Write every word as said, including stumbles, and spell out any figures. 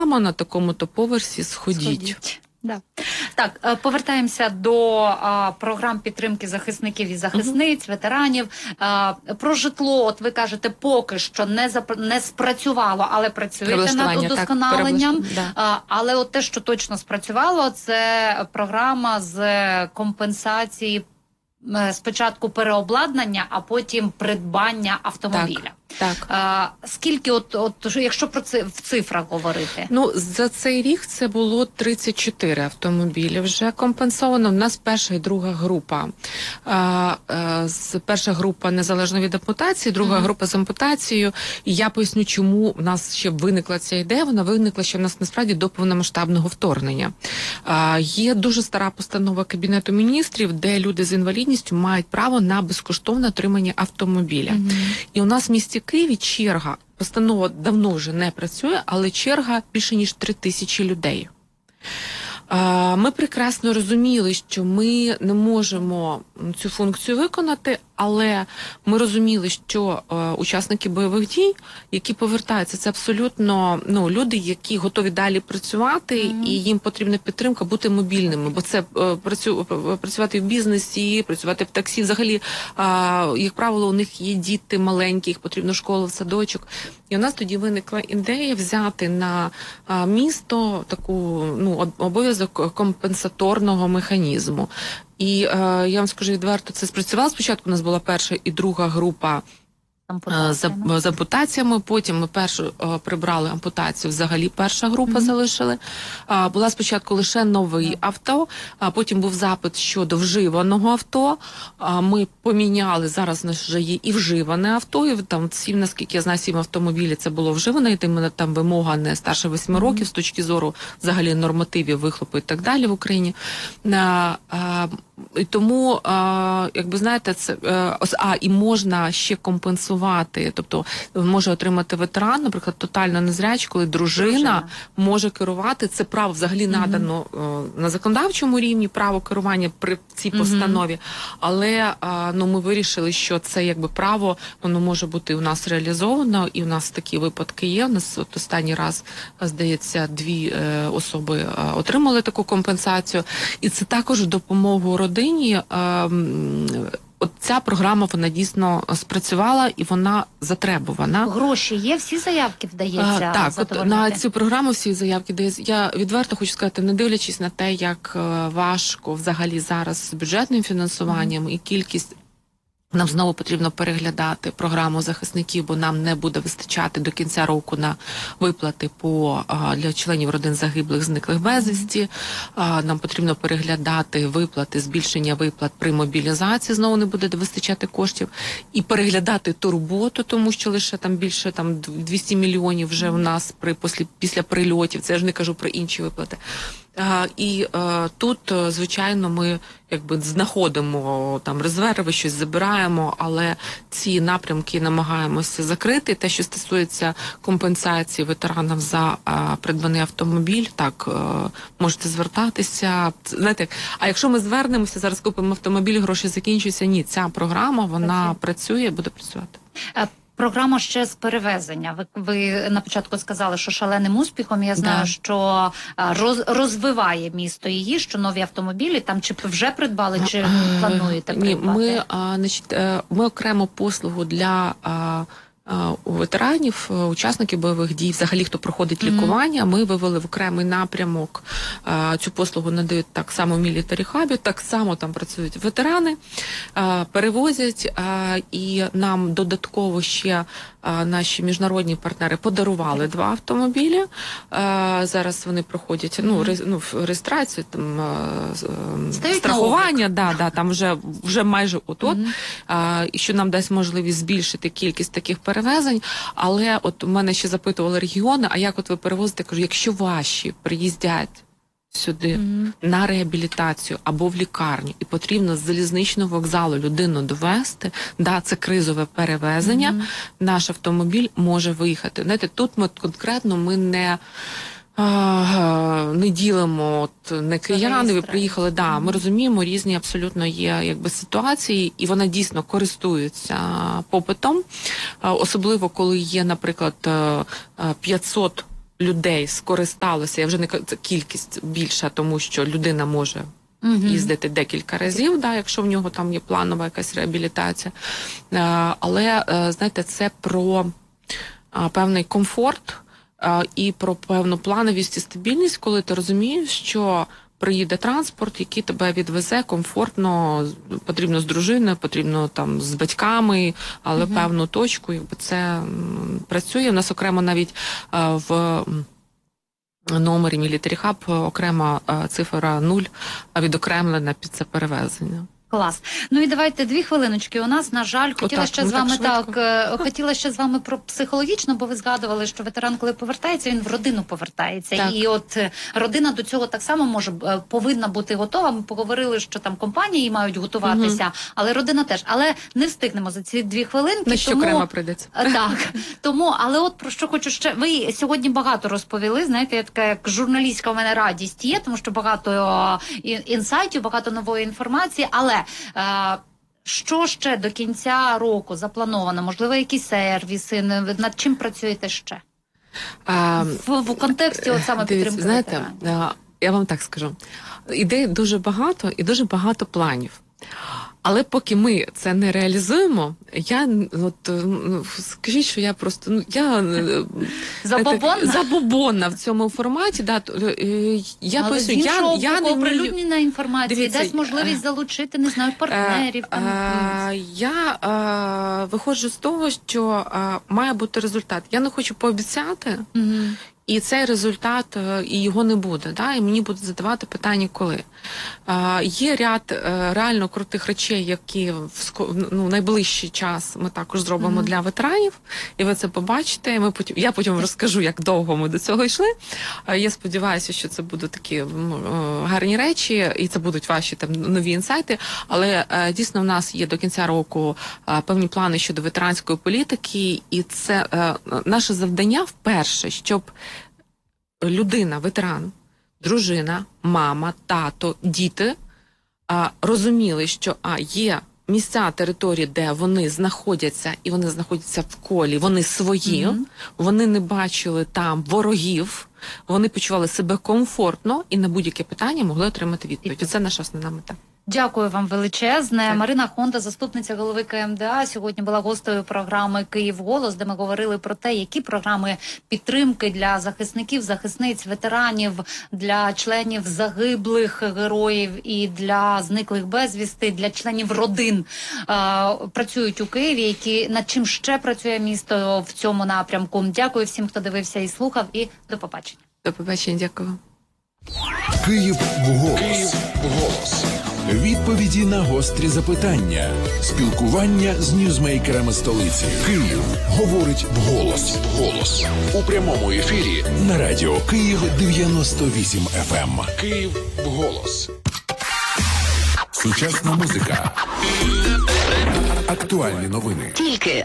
на такому-то поверсі сходіть. Сходіть. Да. Так, повертаємося до а, програм підтримки захисників і захисниць, угу. ветеранів. А, про житло, от ви кажете, поки що не, зап... не спрацювало, але працюєте над удосконаленням. Так, да. а, але от те, що точно спрацювало, це програма з компенсації спочатку переобладнання, а потім придбання автомобіля. Так. Так. А, скільки, от, от, якщо про це в цифрах говорити? Ну, за цей рік це було тридцять чотири автомобілі вже компенсовано. У нас перша і друга група. А, а, перша група незалежно від ампутації, друга mm-hmm. група з ампутацією. І я поясню, чому в нас ще виникла ця ідея. Вона виникла ще в нас насправді до повномасштабного вторгнення. А, є дуже стара постанова Кабінету міністрів, де люди з інвалідністю мають право на безкоштовне отримання автомобіля. Mm-hmm. І у нас в місті Києві черга, постанова давно вже не працює, але черга більше ніж три тисячі людей. Ми прекрасно розуміли, що ми не можемо цю функцію виконати, але ми розуміли, що е, учасники бойових дій, які повертаються, це абсолютно ну, люди, які готові далі працювати, mm-hmm. і їм потрібна підтримка бути мобільними, бо це е, працю, працювати в бізнесі, працювати в таксі, взагалі, е, як правило, у них є діти маленькі, їх потрібно школу, в садочок. І у нас тоді виникла ідея взяти на е, місто таку ну, обов'язок компенсаторного механізму. І е, я вам скажу відверто, це спрацювало. Спочатку у нас була перша і друга група е, з, з ампутаціями, потім ми першу е, прибрали ампутацію, взагалі перша група mm-hmm. залишили. Е, була спочатку лише новий mm-hmm. авто, а потім був запит щодо вживаного авто. Е, ми поміняли, зараз у нас вже є і вживане авто, і там сім, наскільки я знаю, сім автомобілів це було вживане, і там, там вимога не старше восьми mm-hmm. років з точки зору взагалі нормативів вихлопу і так далі в Україні. Е, е, І тому, а, якби знаєте, це а і можна ще компенсувати, тобто може отримати ветеран, наприклад, тотально незрячий, коли дружина, дружина може керувати. Це право взагалі mm-hmm. надано на законодавчому рівні, право керування при цій постанові. Mm-hmm. Але а, ну ми вирішили, що це якби право, воно може бути у нас реалізовано, і у нас такі випадки є. У нас от останній раз, здається, дві е, особи е, отримали таку компенсацію, і це також допомогу родині. Е, От ця програма, вона дійсно спрацювала і вона затребувана. Гроші є? Всі заявки вдається а, задовольнити? Так, от на цю програму всі заявки вдається. Я відверто хочу сказати, не дивлячись на те, як важко взагалі зараз з бюджетним фінансуванням mm. і кількість. Нам знову потрібно переглядати програму захисників, бо нам не буде вистачати до кінця року на виплати по, а, для членів родин загиблих, зниклих безвісті. А, нам потрібно переглядати виплати, збільшення виплат при мобілізації, знову не буде вистачати коштів. І переглядати турботу, тому що лише там більше там, двісті мільйонів вже в нас при, після, після прильотів. Це я ж не кажу про інші виплати. А, і а, тут, звичайно, ми якби знаходимо там резерви, щось забираємо, але ці напрямки намагаємося закрити. Те, що стосується компенсації ветеранам за а, придбаний автомобіль, так, а, можете звертатися. Знаєте, а якщо ми звернемося, зараз купимо автомобіль, гроші закінчуються, ні, ця програма, вона працює, буде працювати. Програма ще з перевезення. Ви, ви на початку сказали, що шаленим успіхом. Я знаю, да. що роз, розвиває місто її, що нові автомобілі там чи вже придбали, чи плануєте придбати? Ні, ми, а, значить, ми окремо послугу для а, у ветеранів, учасників бойових дій, взагалі, хто проходить лікування, mm-hmm. ми вивели в окремий напрямок. А, цю послугу надають так само в мілітарі хабі, так само там працюють ветерани, а, перевозять, а, і нам додатково ще а, наші міжнародні партнери подарували два автомобілі. А, зараз вони проходять ну, mm-hmm. ре, ну, реєстрацію, там, а, страхування, да, да, там вже, вже майже от-от, mm-hmm. а, і що нам дасть можливість збільшити кількість таких перевезень, але от у мене ще запитували регіони, а як от ви перевозите? Я кажу, якщо ваші приїздять сюди mm-hmm. на реабілітацію або в лікарню, і потрібно з залізничного вокзалу людину довести, да, це кризове перевезення, mm-hmm. наш автомобіль може виїхати. Знаєте, тут ми конкретно ми не не ділимо, от не кияни, ви приїхали, да, ми розуміємо, різні абсолютно є якби ситуації, і вона дійсно користується попитом, особливо коли є, наприклад, п'ятсот людей скористалося, я вже не кажу, це кількість більша, тому що людина може Угу. їздити декілька разів, да, якщо в нього там є планова якась реабілітація. Е, але, е, знаєте, це про е, певний комфорт е, і про певну плановість і стабільність, коли ти розумієш, що приїде транспорт, який тебе відвезе комфортно, потрібно з дружиною, потрібно там з батьками, але Мгм. певну точку, якби це м, працює. У нас окремо навіть е, в м, номері Military Hub окрема е, цифра нуль відокремлена під це перевезення. Клас. Ну і давайте дві хвилиночки. У нас, на жаль, хотіла Отак, ще ну з так вами швидко. так, е, хотіла ще з вами про психологічно, бо ви згадували, що ветеран, коли повертається, він в родину повертається. Так. І от е, родина до цього так само може е, повинна бути готова. Ми поговорили, що там компанії мають готуватися, але родина теж. Але не встигнемо за ці дві хвилинки. На що тому... окремо прийдеться. Е, Так, тому, але от про що хочу ще. Ви сьогодні багато розповіли. Знаєте, я така як журналістська у мене радість є, тому що багато е, ін- інсайтів, багато нової інформації. Але е, що ще до кінця року заплановано? Можливо, якісь сервіси? Над чим працюєте ще? А, В, в контексті от саме Дивіться, підтримки знаєте, ветеранів. е, я вам так скажу. Ідей дуже багато і дуже багато планів. Але поки ми це не реалізуємо, я от ну, скажіть, що я просто ну я е, Забобонна? забобонна в цьому форматі. Да, то, е, я Але поясню, з іншого я, я боку, не вмію... оприлюднена інформація, Дивіться, дасть можливість е, залучити, не знаю, партнерів. Там. Е, е, я е, виходжу з того, що е, має бути результат. Я не хочу пообіцяти, Мгм. і цей результат, е, і його не буде. Да? І мені будуть задавати питання, коли. Е, є ряд е, реально крутих речей, які в ско- ну, найближчий час ми також зробимо Мгм. для ветеранів, і ви це побачите. Ми потім, я потім розкажу, як довго ми до цього йшли. Е, я сподіваюся, що це будуть такі м, е, гарні речі, і це будуть ваші там нові інсайти. Але е, дійсно в нас є до кінця року е, певні плани щодо ветеранської політики, і це е, наше завдання вперше, щоб людина, ветеран, дружина, мама, тато, діти а, розуміли, що а, є місця, території, де вони знаходяться, і вони знаходяться в колі, вони свої, Мгм. вони не бачили там ворогів, вони почували себе комфортно і на будь-яке питання могли отримати відповідь. Це наша основна мета. Дякую вам величезне. Так. Марина Хонда, заступниця голови Ка Ем Де А, сьогодні була гостею програми «Київ голос», де ми говорили про те, які програми підтримки для захисників, захисниць, ветеранів, для членів загиблих героїв і для зниклих безвісти, для членів родин е, працюють у Києві, які над чим ще працює місто в цьому напрямку. Дякую всім, хто дивився і слухав, і до побачення. До побачення, дякую. Київ вголос. Голос. Відповіді на гострі запитання. Спілкування з ньюзмейкерами столиці. Київ говорить вголос. Голос. У прямому ефірі на радіо Київ дев'яносто вісім еф ем. Київ вголос. Сучасна музика. Актуальні новини. Тільки